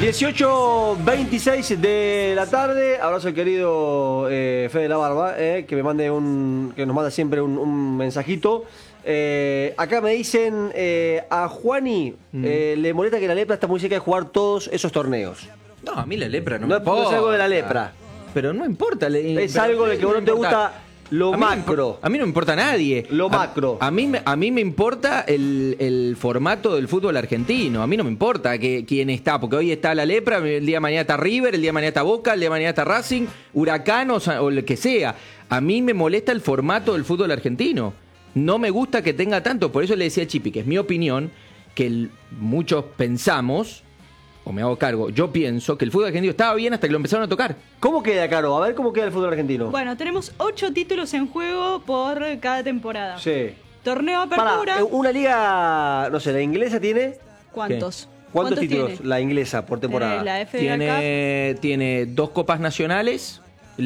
18:26 de la tarde. Abrazo al querido Fede La Barba, que nos manda siempre un mensajito. Acá me dicen a Juani le molesta que la lepra está muy cerca de jugar todos esos torneos. No, a mí la lepra no me importa. No es algo de la lepra. Pero no importa. Es algo de que vos no te gusta lo macro. A mí no me importa a nadie. Lo macro. A mí me importa el formato del fútbol argentino. A mí no me importa quién está, porque hoy está la lepra, el día de mañana está River, el día de mañana está Boca, el día de mañana está Racing, Huracán o lo que sea. A mí me molesta el formato del fútbol argentino. No me gusta que tenga tanto. Por eso le decía a Chipi, que es mi opinión, que muchos pensamos, o me hago cargo, yo pienso que el fútbol argentino estaba bien hasta que lo empezaron a tocar. ¿Cómo queda, Caro? A ver cómo queda el fútbol argentino. Bueno, tenemos 8 títulos en juego por cada temporada. Sí. Torneo Apertura. Pará, una liga, no sé, ¿la inglesa tiene? ¿Cuántos? ¿Cuántos títulos tiene? la inglesa por temporada? La FA Cup. Tiene 2 copas nacionales,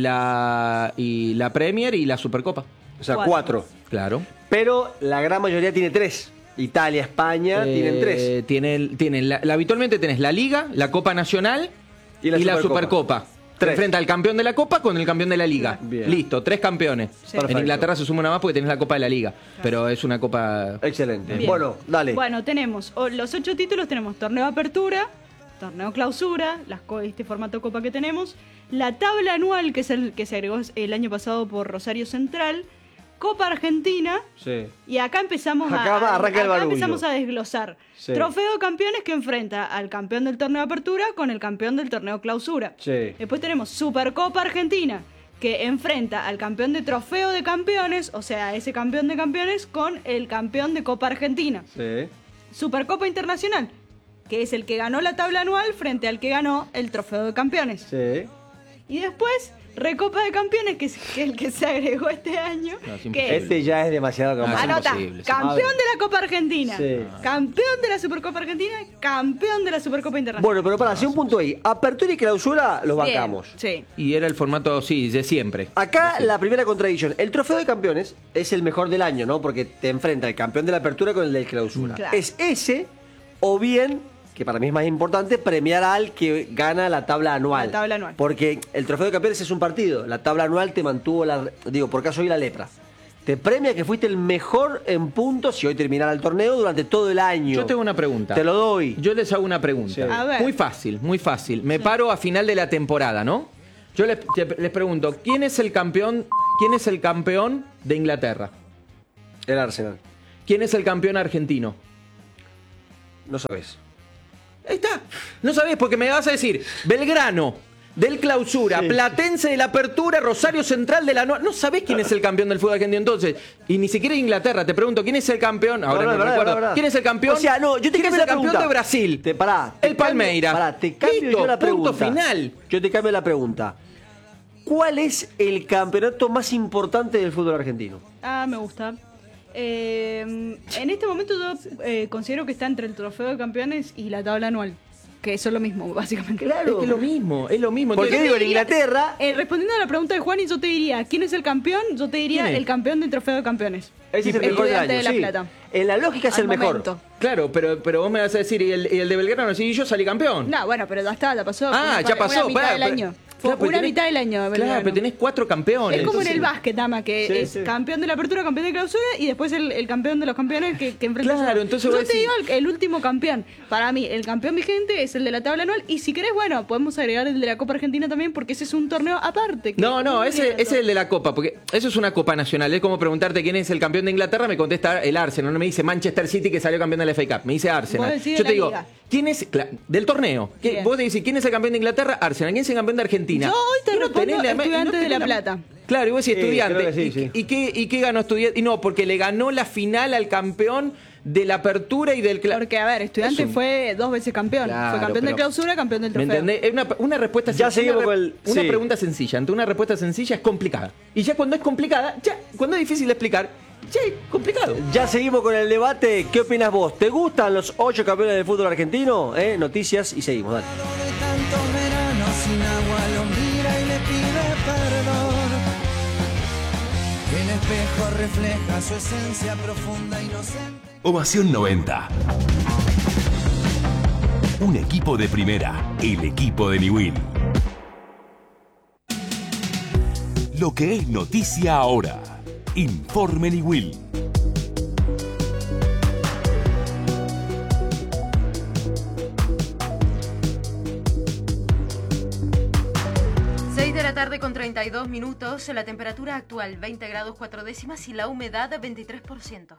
la Premier y la Supercopa. O sea, 4. Claro. Pero la gran mayoría tiene 3. Italia, España tienen 3. Tienen habitualmente tenés la Liga, la Copa Nacional y la Supercopa. Te enfrenta al campeón de la Copa con el campeón de la Liga. Bien. Listo, 3 campeones. Sí. En Inglaterra se suma una más porque tenés la Copa de la Liga. Pero es una Copa... Excelente. Bien. Bueno, dale. Bueno, tenemos los 8 títulos, tenemos Torneo Apertura, Torneo Clausura, este formato Copa que tenemos, la tabla anual, que es el que se agregó el año pasado por Rosario Central, Copa Argentina, Sí. y acá empezamos arranca el barullo. empezamos a desglosar. Sí. Trofeo de Campeones, que enfrenta al campeón del Torneo Apertura con el campeón del Torneo Clausura. Sí. Después tenemos Supercopa Argentina, que enfrenta al campeón de Trofeo de Campeones, o sea, ese campeón de campeones con el campeón de Copa Argentina. Sí. Supercopa Internacional, que es el que ganó la tabla anual frente al que ganó el Trofeo de Campeones. Sí. Y después, Recopa de Campeones, que es el que se agregó este año, No, es que imposible. es, Este ya es demasiado No, complicado. anota, imposible, sí. campeón A ver. de la Copa Argentina, Sí. campeón de la Supercopa Argentina, campeón de la Supercopa Internacional. Bueno, pero para, hacer un punto ahí. Apertura y clausura los Bien, bancamos. sí. Y era el formato, sí, de siempre. Acá la primera contradicción. El trofeo de campeones es el mejor del año, ¿no? Porque te enfrenta el campeón de la apertura con el del clausura. Claro. Es ese, o bien, que para mí es más importante, premiar al que gana la tabla anual. La tabla anual. Porque el trofeo de campeones es un partido. La tabla anual te mantuvo por caso hoy la lepra. Te premia que fuiste el mejor en puntos si hoy terminara el torneo durante todo el año. Yo tengo una pregunta. Te lo doy. Yo les hago una pregunta. Sí. A ver. Muy fácil, muy fácil. Me paro a final de la temporada, ¿no? Yo les pregunto, ¿quién es el campeón de Inglaterra? El Arsenal. ¿Quién es el campeón argentino? No sabes. Ahí está. No sabés porque me vas a decir Belgrano del Clausura, Sí. Platense de la Apertura, Rosario Central de la No sabés quién es el campeón del fútbol argentino entonces. Y ni siquiera Inglaterra. Te pregunto, ¿quién es el campeón? Ahora no recuerdo. verdad. ¿Quién es el campeón? O sea, no, yo te ¿Quién es cambio el la campeón pregunta. de Brasil? Te Palmeiras. Te cambio Listo, yo la pregunta. punto final. Yo te cambio la pregunta. ¿Cuál es el campeonato más importante del fútbol argentino? Ah, me gusta. En este momento yo considero que está entre el Trofeo de Campeones y la tabla anual, que son lo mismo, básicamente. Es que es lo mismo, es lo mismo. Porque Entonces, digo, en Inglaterra... Respondiendo a la pregunta de Juan, y yo te diría, ¿quién es el campeón? Yo te diría ¿Quién es? el campeón del Trofeo de Campeones. Ese es el mejor del Estudiante año, de La sí. Plata. En la lógica es Al el mejor. momento. Claro, pero vos me vas a decir, y el de Belgrano, si yo salí campeón. No, bueno, pero ya está, ya pasó. Ah, Fue ya pasó. Una mitad pará, del año. Fue claro, pero una tenés- mitad del año. Claro, Belgrano. pero tenés 4 campeones. Es como en el entonces- básquet, Ama, que Sí, es sí. campeón de la apertura, campeón de clausura y después el campeón de los campeones que enfrenta. Claro, entonces yo vos te decís- digo el último campeón. Para mí, el campeón vigente es el de la tabla anual. Y si querés, bueno, podemos agregar el de la Copa Argentina también, porque ese es un torneo aparte. No, ese es el de la Copa, porque eso es una Copa Nacional. Es como preguntarte quién es el campeón de Inglaterra, me contesta el Arsenal. No me dice Manchester City que salió campeón de la FA Cup, me dice Arsenal. Vos decís de Yo la te digo, Liga. ¿quién es del torneo? Bien. Vos te decís, ¿quién es el campeón de Inglaterra? Arsenal. ¿Quién es el campeón de Argentina? Yo hoy te Y no respondo tenés y Estudiantes de tenés La Plata. Claro, y vos decís Sí, Estudiante. creo que sí, sí. ¿Y qué ganó Estudiante? Y no, porque le ganó la final al campeón de la apertura y del Porque, a ver, Estudiante Es un- fue 2 veces campeón. Claro, fue campeón de pero- clausura, campeón del ¿Me trofeo. entendés? Es una respuesta Ya sencilla. seguimos con el- Una sí. pregunta sencilla. Ante una respuesta sencilla es complicada. Y ya cuando es complicada, cuando es difícil de explicar, ya es complicado. Ya seguimos con el debate. ¿Qué opinas vos? ¿Te gustan los 8 campeones del fútbol argentino? Noticias y seguimos, dale. De tantos veranos sin agua lo mira y le pide perdón. El espejo refleja su esencia profunda e inocente. Ovación 90. Un equipo de primera, el equipo de Niwil. Lo que es noticia ahora. Informe Niwil. De la tarde con 32 minutos, la temperatura actual 20 grados 4 décimas y la humedad 23%.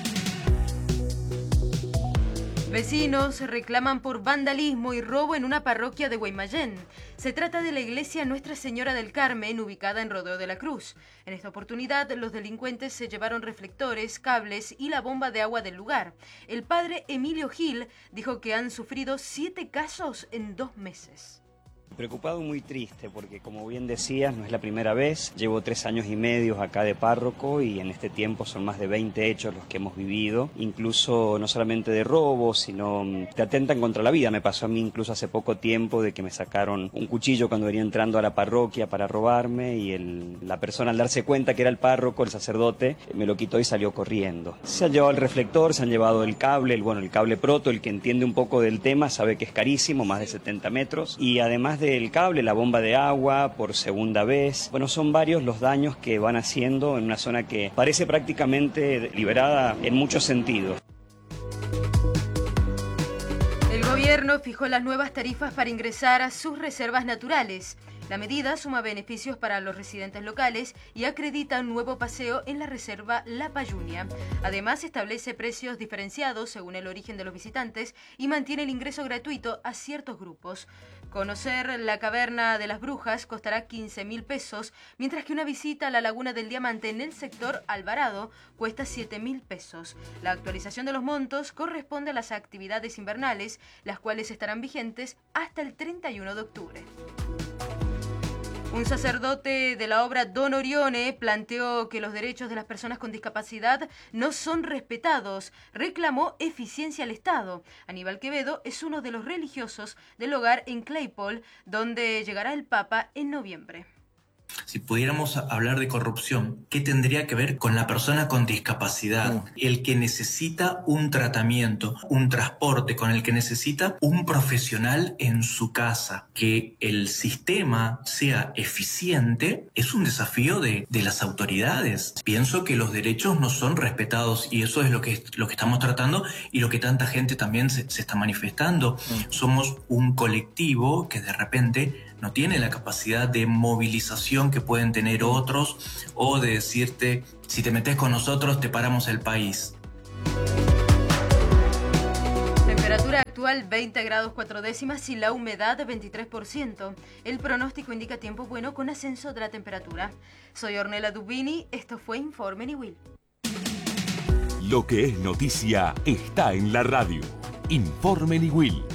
Vecinos reclaman por vandalismo y robo en una parroquia de Guaymallén. Se trata de la iglesia Nuestra Señora del Carmen, ubicada en Rodeo de la Cruz. En esta oportunidad, los delincuentes se llevaron reflectores, cables y la bomba de agua del lugar. El padre Emilio Gil dijo que han sufrido 7 casos en 2 meses. Preocupado y muy triste porque, como bien decías, no es la primera vez. Llevo 3 años y medio acá de párroco y en este tiempo son más de 20 hechos los que hemos vivido. Incluso no solamente de robos, sino te atentan contra la vida. Me pasó a mí incluso hace poco tiempo de que me sacaron un cuchillo cuando venía entrando a la parroquia para robarme y la persona, al darse cuenta que era el párroco, el sacerdote, me lo quitó y salió corriendo. Se han llevado el reflector, se han llevado el cable, el cable proto. El que entiende un poco del tema sabe que es carísimo, más de 70 metros. Y además del cable, la bomba de agua por segunda vez. Son varios los daños que van haciendo en una zona que parece prácticamente liberada en muchos sentidos. El gobierno fijó las nuevas tarifas para ingresar a sus reservas naturales. La medida suma beneficios para los residentes locales y acredita un nuevo paseo en la reserva La Payunia. Además, establece precios diferenciados según el origen de los visitantes y mantiene el ingreso gratuito a ciertos grupos. Conocer la caverna de las brujas costará 15.000 pesos, mientras que una visita a la Laguna del Diamante en el sector Alvarado cuesta 7.000 pesos. La actualización de los montos corresponde a las actividades invernales, las cuales estarán vigentes hasta el 31 de octubre. Un sacerdote de la obra Don Orione planteó que los derechos de las personas con discapacidad no son respetados. Reclamó eficiencia al Estado. Aníbal Quevedo es uno de los religiosos del hogar en Claypole, donde llegará el Papa en noviembre. Si pudiéramos hablar de corrupción, ¿qué tendría que ver con la persona con discapacidad? El que necesita un tratamiento, un transporte, con el que necesita un profesional en su casa. Que el sistema sea eficiente es un desafío de las autoridades. Pienso que los derechos no son respetados y eso es lo que estamos tratando y lo que tanta gente también se está manifestando. Somos un colectivo que de repente no tiene la capacidad de movilización que pueden tener otros o de decirte, si te metes con nosotros te paramos el país. Temperatura actual 20 grados 4 décimas y la humedad 23%. El pronóstico indica tiempo bueno con ascenso de la temperatura. Soy Ornella Dubini, esto fue Informe Niwil. Lo que es noticia está en la radio. Informe Niwil.